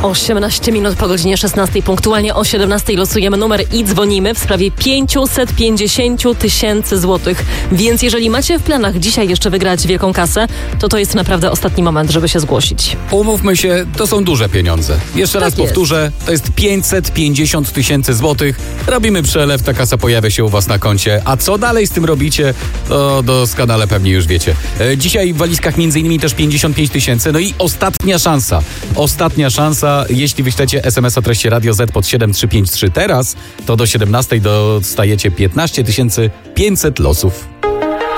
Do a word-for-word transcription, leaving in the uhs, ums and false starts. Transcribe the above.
osiemnaście minut po godzinie szesnastej. Punktualnie o siedemnastej losujemy numer i dzwonimy w sprawie pięćset pięćdziesiąt tysięcy złotych. Więc jeżeli macie w planach dzisiaj jeszcze wygrać wielką kasę, to to jest naprawdę ostatni moment, żeby się zgłosić. Umówmy się, to są duże pieniądze. Jeszcze Tak raz jest. powtórzę, to jest pięćset pięćdziesiąt tysięcy złotych. Robimy przelew, ta kasa pojawia się u was na koncie. A co dalej z tym robicie, to doskonale pewnie już wiecie. E, dzisiaj w walizkach między innymi też pięćdziesiąt pięć tysięcy. No i ostatnia szansa. Ostatnia szansa, jeśli wyślecie es em es o treści Radio Z pod siedem trzy pięć trzy teraz, to do siedemnastej dostajecie piętnaście tysięcy pięćset losów.